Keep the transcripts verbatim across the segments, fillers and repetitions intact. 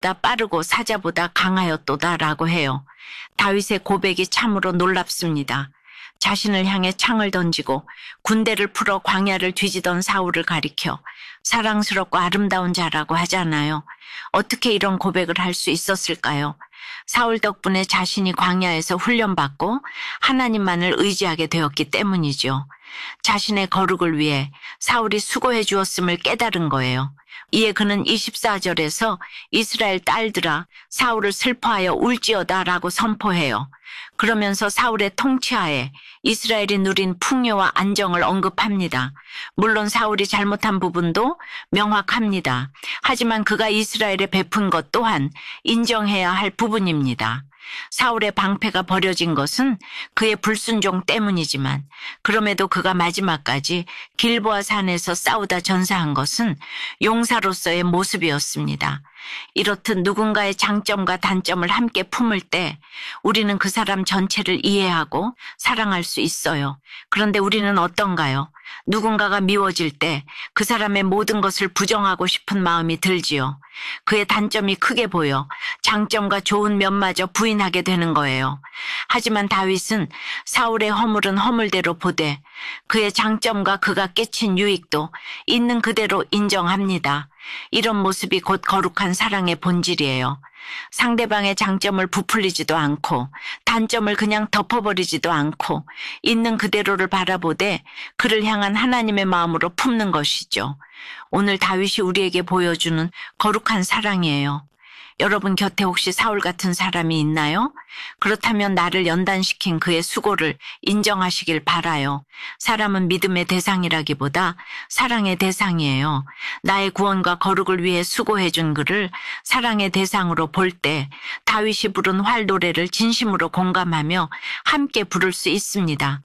사자보다 빠르고 사자보다 강하였도다라고 해요. 다윗의 고백이 참으로 놀랍습니다. 자신을 향해 창을 던지고 군대를 풀어 광야를 뒤지던 사울을 가리켜 사랑스럽고 아름다운 자라고 하잖아요. 어떻게 이런 고백을 할 수 있었을까요? 사울 덕분에 자신이 광야에서 훈련받고 하나님만을 의지하게 되었기 때문이죠. 자신의 거룩을 위해 사울이 수고해 주었음을 깨달은 거예요. 이에 그는 이십사 절에서 이스라엘 딸들아 사울을 슬퍼하여 울지어다 라고 선포해요. 그러면서 사울의 통치하에 이스라엘이 누린 풍요와 안정을 언급합니다. 물론 사울이 잘못한 부분도 명확합니다. 하지만 그가 이스라엘에 베푼 것 또한 인정해야 할 부분입니다. 사울의 방패가 버려진 것은 그의 불순종 때문이지만 그럼에도 그가 마지막까지 길보아 산에서 싸우다 전사한 것은 용사로서의 모습이었습니다. 이렇듯 누군가의 장점과 단점을 함께 품을 때 우리는 그 사람 전체를 이해하고 사랑할 수 있어요. 그런데 우리는 어떤가요? 누군가가 미워질 때 그 사람의 모든 것을 부정하고 싶은 마음이 들지요. 그의 단점이 크게 보여 장점과 좋은 면마저 부인하게 되는 거예요. 하지만 다윗은 사울의 허물은 허물대로 보되 그의 장점과 그가 끼친 유익도 있는 그대로 인정합니다. 이런 모습이 곧 거룩한 사랑의 본질이에요. 상대방의 장점을 부풀리지도 않고 단점을 그냥 덮어버리지도 않고 있는 그대로를 바라보되 그를 향한 하나님의 마음으로 품는 것이죠. 오늘 다윗이 우리에게 보여주는 거룩한 사랑이에요. 여러분 곁에 혹시 사울 같은 사람이 있나요? 그렇다면 나를 연단시킨 그의 수고를 인정하시길 바라요. 사람은 믿음의 대상이라기보다 사랑의 대상이에요. 나의 구원과 거룩을 위해 수고해준 그를 사랑의 대상으로 볼 때 다윗이 부른 활 노래를 진심으로 공감하며 함께 부를 수 있습니다.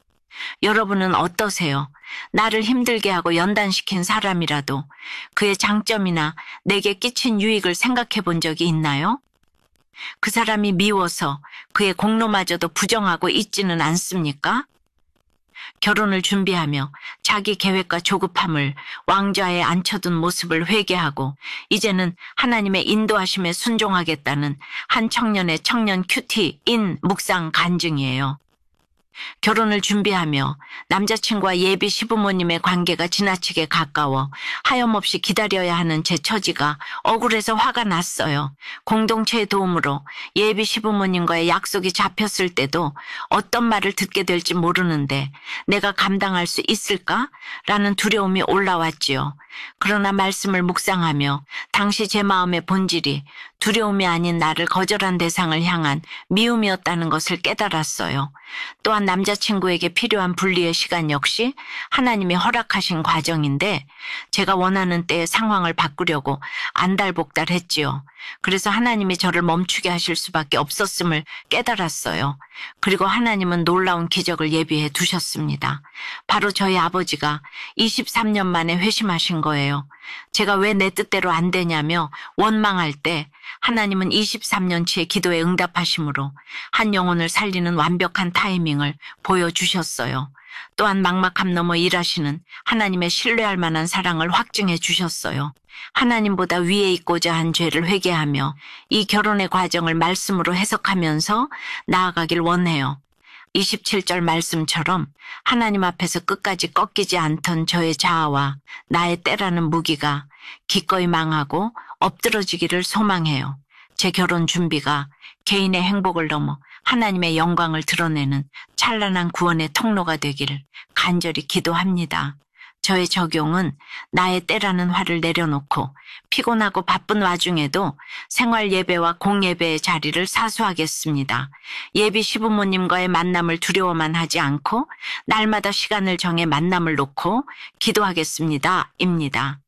여러분은 어떠세요? 나를 힘들게 하고 연단시킨 사람이라도 그의 장점이나 내게 끼친 유익을 생각해 본 적이 있나요? 그 사람이 미워서 그의 공로마저도 부정하고 있지는 않습니까? 결혼을 준비하며 자기 계획과 조급함을 왕좌에 앉혀둔 모습을 회개하고 이제는 하나님의 인도하심에 순종하겠다는 한 청년의 청년 큐티인 묵상 간증이에요. 결혼을 준비하며 남자친구와 예비 시부모님의 관계가 지나치게 가까워 하염없이 기다려야 하는 제 처지가 억울해서 화가 났어요. 공동체의 도움으로 예비 시부모님과의 약속이 잡혔을 때도 어떤 말을 듣게 될지 모르는데 내가 감당할 수 있을까? 라는 두려움이 올라왔지요. 그러나 말씀을 묵상하며 당시 제 마음의 본질이 두려움이 아닌 나를 거절한 대상을 향한 미움이었다는 것을 깨달았어요. 또한 남자친구에게 필요한 분리의 시간 역시 하나님이 허락하신 과정인데 제가 원하는 때에 상황을 바꾸려고 안달복달했지요. 그래서 하나님이 저를 멈추게 하실 수밖에 없었음을 깨달았어요. 그리고 하나님은 놀라운 기적을 예비해 두셨습니다. 바로 저희 아버지가 이십삼 년 만에 회심하신 거예요. 제가 왜 내 뜻대로 안 되냐며 원망할 때 하나님은 이십삼 년치의 기도에 응답하심으로 한 영혼을 살리는 완벽한 타이밍을 보여주셨어요. 또한 막막함 넘어 일하시는 하나님의 신뢰할 만한 사랑을 확증해 주셨어요. 하나님보다 위에 있고자 한 죄를 회개하며 이 결혼의 과정을 말씀으로 해석하면서 나아가길 원해요. 이십칠 절 말씀처럼 하나님 앞에서 끝까지 꺾이지 않던 저의 자아와 나의 때라는 무기가 기꺼이 망하고 엎드러지기를 소망해요. 제 결혼 준비가 개인의 행복을 넘어 하나님의 영광을 드러내는 찬란한 구원의 통로가 되기를 간절히 기도합니다. 저의 적용은 나의 때라는 화를 내려놓고 피곤하고 바쁜 와중에도 생활 예배와 공예배의 자리를 사수하겠습니다. 예비 시부모님과의 만남을 두려워만 하지 않고 날마다 시간을 정해 만남을 놓고 기도하겠습니다. 입니다.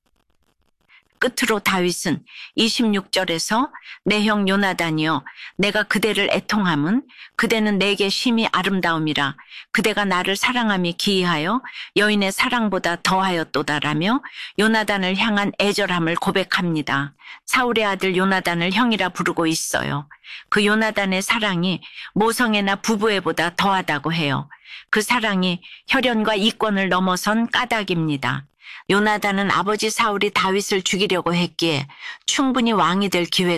끝으로 다윗은 이십육 절에서 내 형 요나단이여 내가 그대를 애통함은 그대는 내게 심히 아름다움이라 그대가 나를 사랑함이 기이하여 여인의 사랑보다 더하였도다라며 요나단을 향한 애절함을 고백합니다. 사울의 아들 요나단을 형이라 부르고 있어요. 그 요나단의 사랑이 모성애나 부부애보다 더하다고 해요. 그 사랑이 혈연과 이권을 넘어선 까닭입니다. 요나단은 아버지 사울이 다윗을 죽이려고 했기에 충분히 왕이 될 기회가